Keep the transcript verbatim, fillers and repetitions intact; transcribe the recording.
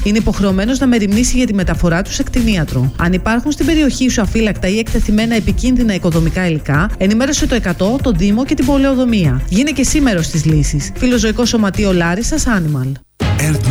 είναι υποχρεωμένος να μεριμνήσει για τη μεταφορά του σε κτηνίατρο. Αν υπάρχουν στην περιοχή σου αφύλακτα ή εκτεθειμένα επικίνδυνα οικοδομικά υλικά, ενημέρωσε το εκατό, τον Δήμο και την Πολεοδομία. Γίνε και εσύ μέρος της λύσης. Φιλοζωικό Σωματείο Λάρισσας Animal.